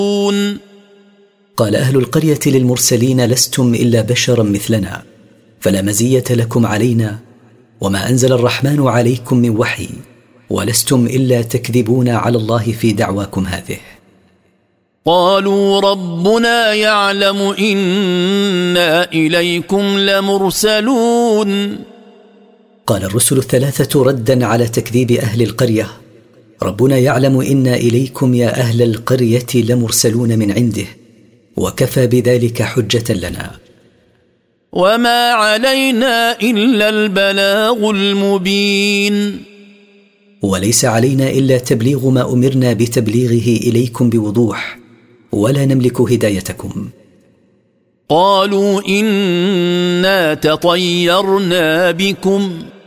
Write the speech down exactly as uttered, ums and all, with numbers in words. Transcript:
قال أهل القرية للمرسلين: لستم إلا بشرا مثلنا، فلا مزية لكم علينا، وما أنزل الرحمن عليكم من وحي، ولستم إلا تكذبون على الله في دعواكم هذه. قالوا ربنا يعلم إنا إليكم لمرسلون. قال الرسل الثلاثة ردا على تكذيب أهل القرية: ربنا يعلم إنا إليكم يا أهل القرية لمرسلون من عنده، وكفى بذلك حجة لنا. وما علينا إلا البلاغ المبين. وليس علينا إلا تبليغ ما أمرنا بتبليغه إليكم بوضوح، ولا نملك هدايتكم. قالوا إنا تطيرنا بكم